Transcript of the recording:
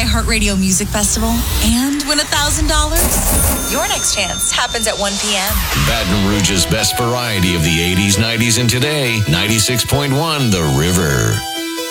iHeartRadio Music Festival and win $1,000? Your next chance happens at 1 p.m. Baton Rouge's best variety of the 80s, 90s, and today. 96.1 The River.